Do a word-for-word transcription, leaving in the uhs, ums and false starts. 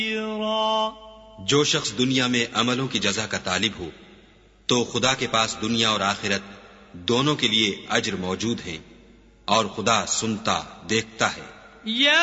जो शख्स दुनिया में अमलों की जज़ा का तालिब हो तो खुदा के पास दुनिया और आखिरत दोनों के लिए अज्र मौजूद है और खुदा सुनता देखता है।